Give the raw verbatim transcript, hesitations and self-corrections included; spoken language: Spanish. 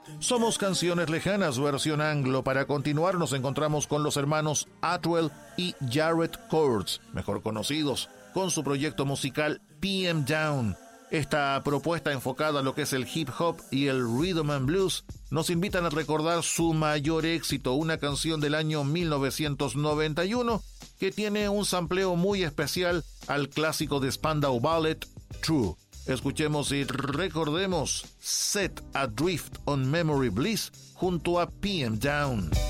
Somos Canciones Lejanas, versión anglo. Para continuar nos encontramos con los hermanos Atwell y Jarrett Courts, mejor conocidos, con su proyecto musical P M Down. Esta propuesta enfocada a lo que es el hip hop y el rhythm and blues nos invitan a recordar su mayor éxito, una canción del año mil novecientos noventa y uno que tiene un sampleo muy especial al clásico de Spandau Ballet, True. Escuchemos y recordemos Set Adrift on Memory Bliss junto a P M Down.